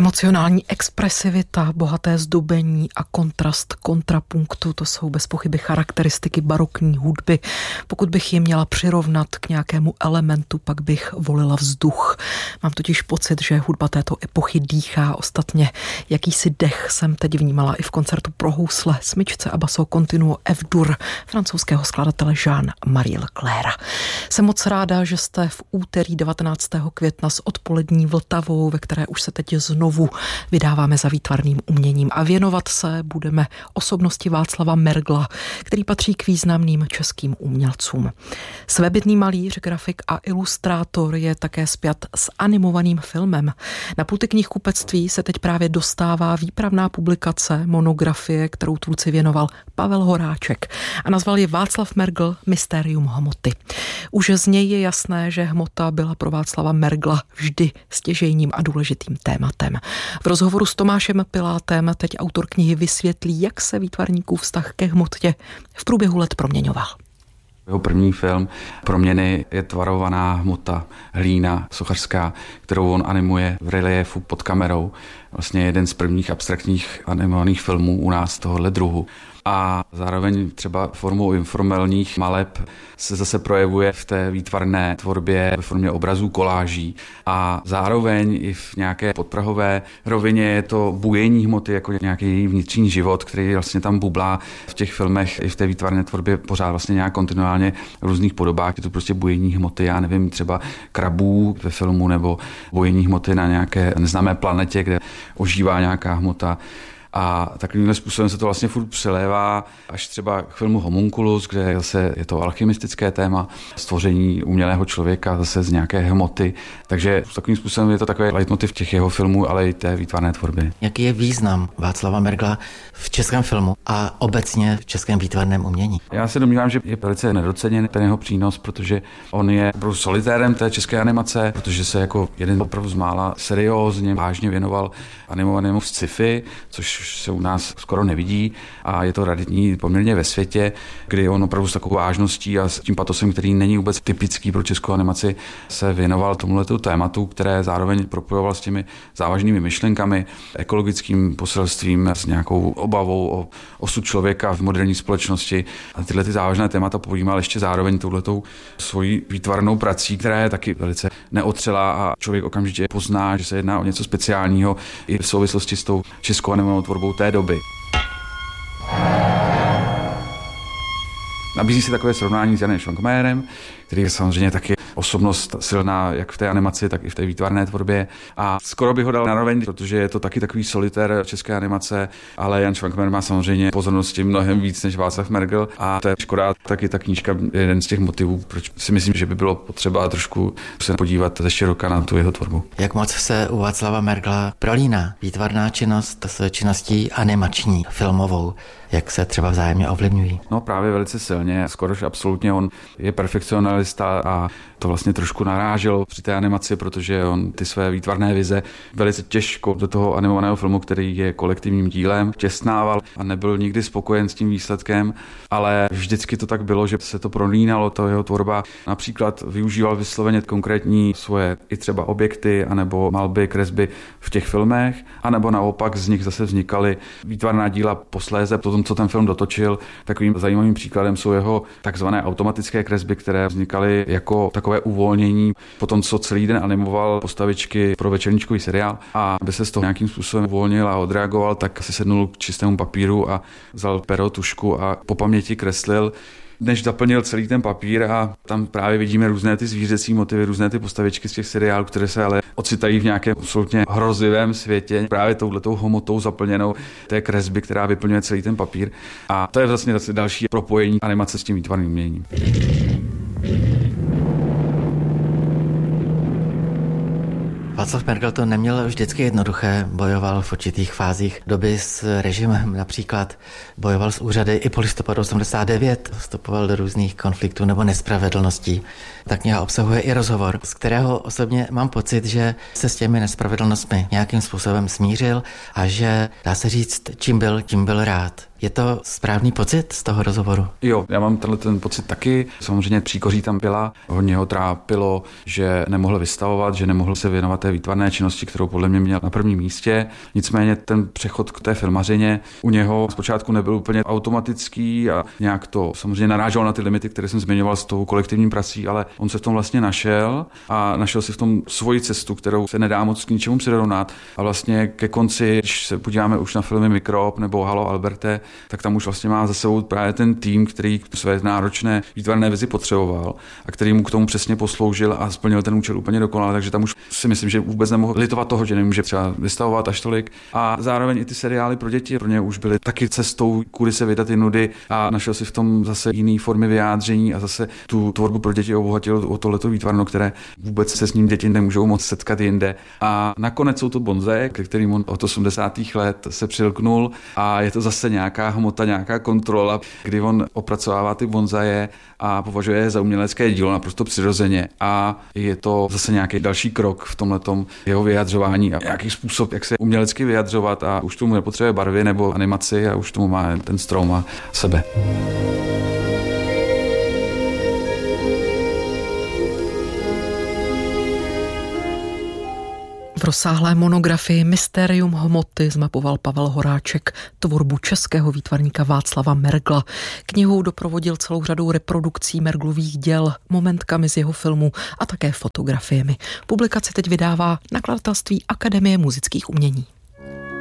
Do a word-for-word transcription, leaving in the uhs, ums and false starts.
Emocionální expresivita, bohaté zdobení a kontrast kontrapunktu, to jsou bez pochyby charakteristiky barokní hudby. Pokud bych je měla přirovnat k nějakému elementu, pak bych volila vzduch. Mám totiž pocit, že hudba této epochy dýchá. Ostatně jakýsi dech jsem teď vnímala i v koncertu pro housle, smyčce a basso continuo F-dur francouzského skladatele Jean-Marie Leclerca. Jsem moc ráda, že jste v úterý devatenáctého května s odpolední Vltavou, ve které už se teď znovu vydáváme za výtvarným uměním a věnovat se budeme osobnosti Václava Mergla, který patří k významným českým umělcům. Svébytný malíř, grafik a ilustrátor je také spjat s animovaným filmem. Na pulty knihkupectví se teď právě dostává výpravná publikace, monografie, kterou tvůrci věnoval Pavel Horáček a nazval je Václav Mergl Mysterium hmoty. Už z něj je jasné, že hmota byla pro Václava Mergla vždy stěžejním a důležitým tématem. V rozhovoru s Tomášem Pilátem teď autor knihy vysvětlí, jak se výtvarníkův vztah ke hmotě v průběhu let proměňoval. Jeho první film Proměny je tvarovaná hmota, hlína sochařská, kterou on animuje v reliefu pod kamerou. Vlastně jeden z prvních abstraktních animovaných filmů u nás tohohle druhu. A zároveň třeba formou informálních maleb se zase projevuje v té výtvarné tvorbě ve formě obrazů, koláží a zároveň i v nějaké podprahové rovině je to bujení hmoty jako nějaký její vnitřní život, který vlastně tam bublá v těch filmech i v té výtvarné tvorbě pořád vlastně nějak kontinuálně v různých podobách. Je to prostě bujení hmoty, já nevím, třeba krabů ve filmu nebo bujení hmoty na nějaké neznámé planetě, kde ožívá nějaká hmota. A takovýmhle způsobem se to vlastně furt přelévá až třeba k filmu Homunculus, kde zase je to alchymistické téma, stvoření umělého člověka zase z nějaké hmoty. Takže takovým způsobem je to takový leitmotiv těch jeho filmů, ale i té výtvarné tvorby. Jaký je význam Václava Mergla v českém filmu a obecně v českém výtvarném umění? Já se domnívám, že je velice nedoceněn ten jeho přínos, protože on je opravdu solitérem té české animace, protože se jako jeden opravdu z mála seriózně, vážně věnoval animovanému sci-fi, což se u nás skoro nevidí a je to raritní poměrně ve světě, kdy on opravdu s takovou vážností a s tím patosem, který není vůbec typický pro českou animaci, se věnoval tomuto tématu, které zároveň propojoval s těmi závažnými myšlenkami, ekologickým poselstvím, s nějakou obavou o osud člověka v moderní společnosti. A tyhle ty závažné témata pojímal ještě zároveň touhletou svojí výtvarnou prací, která je taky velice neotřelá a člověk okamžitě pozná, že se jedná o něco speciálního i v souvislosti s tou českou animovanou tvorbou té doby. Nabízí se takové srovnání s Janem Švankmajérem, který je samozřejmě taky osobnost silná jak v té animaci, tak i v té výtvarné tvorbě. A skoro bych ho dal naroveň, protože je to taky takový solitér české animace, ale Jan Švankmajer má samozřejmě pozornosti mnohem víc než Václav Mergl a to je škoda, taky ta knížka je jeden z těch motivů, proč si myslím, že by bylo potřeba trošku se podívat ze široka na tu jeho tvorbu. Jak moc se u Václava Mergla prolíná výtvarná činnost s činností animační, filmovou? Jak se třeba vzájemně ovlivňují? No právě velice silně, skorož absolutně. On je perfekcionalista a to vlastně trošku naráželo při té animaci, protože on ty své výtvarné vize velice těžko do toho animovaného filmu, který je kolektivním dílem, těsnával a nebyl nikdy spokojen s tím výsledkem, ale vždycky to tak bylo, že se to prolínalo, to jeho tvorba. Například využíval vysloveně konkrétní svoje i třeba objekty, anebo malby, kresby v těch filmech, anebo naopak z nich zase vznikaly výtvarná díla posléze, potom, co ten film dotočil. Takovým zajímavým příkladem jsou jeho takzvané automatické kresby, které vznikaly jako takové uvolnění po tom, co celý den animoval postavičky pro večerníčkový seriál a aby se z toho nějakým způsobem uvolnil a odreagoval, tak si sednul k čistému papíru a vzal pero, tušku a po paměti kreslil, než zaplnil celý ten papír a tam právě vidíme různé ty zvířecí motivy, různé ty postavičky z těch seriálů, které se ale ocitají v nějakém absolutně hrozivém světě, právě touhletou hmotou zaplněnou té kresby, která vyplňuje celý ten papír. A to je vlastně další propojení animace s tím výtvarným uměním. Václav Mergl to neměl vždycky jednoduché, bojoval v určitých fázích doby s režimem, například bojoval s úřady i po listopadu osmdesát devět, vstupoval do různých konfliktů nebo nespravedlností. Ta kniha obsahuje i rozhovor, z kterého osobně mám pocit, že se s těmi nespravedlnostmi nějakým způsobem smířil a že, dá se říct, čím byl, tím byl rád. Je to správný pocit z toho rozhovoru? Jo, já mám tenhle ten pocit taky. Samozřejmě příkoří tam byla, hodně ho trápilo, že nemohl vystavovat, že nemohl se věnovat té výtvarné činnosti, kterou podle mě měl na prvním místě. Nicméně ten přechod k té filmařině u něho zpočátku nebyl úplně automatický a nějak to samozřejmě narážel na ty limity, které jsem zmiňoval s tou kolektivní prací, ale on se v tom vlastně našel a našel si v tom svoji cestu, kterou se nedá moc k ničemu přirovnat. A vlastně ke konci, když se podíváme už na filmy Mikrob nebo Halo Alberte, tak tam už vlastně má za sebou právě ten tým, který své náročné výtvarné vizi potřeboval a který mu k tomu přesně posloužil a splnil ten účel úplně dokonale, takže tam už si myslím, že vůbec nemohl litovat toho, že nemůže třeba vystavovat až tolik. A zároveň i ty seriály pro děti pro ně už byly taky cestou, kudy se vydat ty nudy a našel si v tom zase jiný formy vyjádření a zase tu tvorbu pro děti obohatil o tohleto výtvarno, které vůbec se s ním děti nemůžou moc setkat jinde. A nakonec jsou to bonzaje, ke kterým on od osmdesátých let se přilknul a je to zase nějaká hmota, nějaká kontrola, kdy on opracovává ty bonzaje a považuje je za umělecké dílo naprosto přirozeně a je to zase nějaký další krok v tomhletom jeho vyjadřování a nějaký způsob, jak se umělecky vyjadřovat a už tomu nepotřebuje barvy nebo animaci a už tomu má ten strom a sebe. V rozsáhlé monografii Mysterium hmoty zmapoval Pavel Horáček tvorbu českého výtvarníka Václava Mergla. Knihou doprovodil celou řadou reprodukcí Merglových děl, momentkami z jeho filmů a také fotografiemi. Publikaci teď vydává nakladatelství Akademie múzických umění.